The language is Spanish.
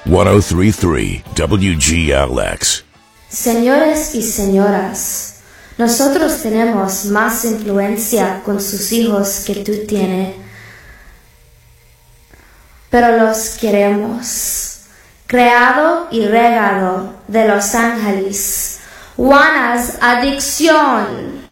1033 WGLX. Señores y señoras, nosotros tenemos más influencia con sus hijos que tú tienes, pero los queremos. Creado y regado de Los Ángeles, Juana's Adicción.